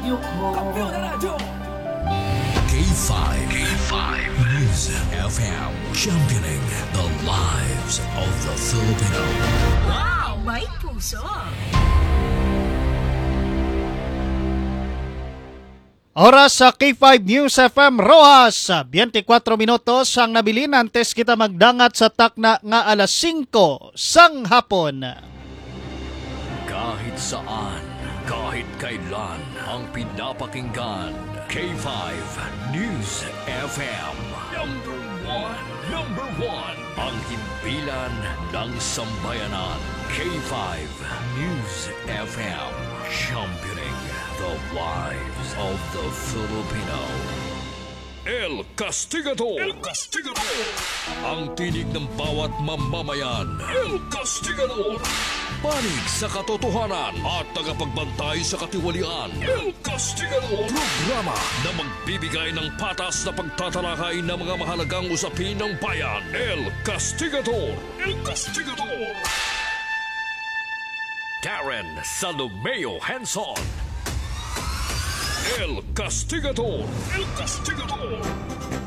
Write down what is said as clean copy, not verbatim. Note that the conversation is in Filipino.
radyo ko. Kampiyon na radyo! K5 News FM, championing the lives of the Filipino. Wow, may puso! Oras sa K5 News FM Rojas, 24 minutos ang nabilin antes kita magdangat sa takna nga alas 5 sang hapon. Kahit saan, kahit kailan, ang pinapakinggan, K5 News FM. Number one, ang himpilan ng sambayanan, K5 News FM, championing the lives of the Filipino. El Castigador! El Castigador! Ang tinig ng bawat mamamayan. El Castigador! Panig sa katotohanan at tagapagbantay sa katiwalian. El Castigador! Programa na magbibigay ng patas na pagtatalakay ng mga mahalagang usapin ng bayan. El Castigador! El Castigador! Karen Salomeo Henson. El Castigador! El Castigador!